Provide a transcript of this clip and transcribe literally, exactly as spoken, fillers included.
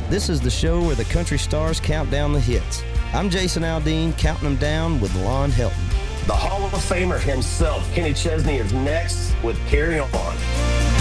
This is the show where the country stars count down the hits. I'm Jason Aldean, counting them down with Lon Helton. The Hall of Famer himself, Kenny Chesney, is next with Carry On.